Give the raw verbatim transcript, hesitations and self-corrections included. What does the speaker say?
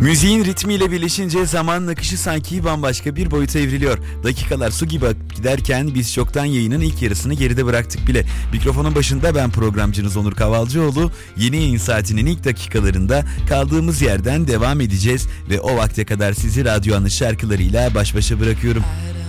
Müziğin ritmiyle birleşince zamanın akışı sanki bambaşka bir boyuta evriliyor. Dakikalar su gibi akıp giderken biz çoktan yayının ilk yarısını geride bıraktık bile. Mikrofonun başında ben programcınız Onur Kavalcıoğlu. Yeni yayın saatinin ilk dakikalarında kaldığımız yerden devam edeceğiz ve o vakte kadar sizi Radyo Anı şarkılarıyla baş başa bırakıyorum.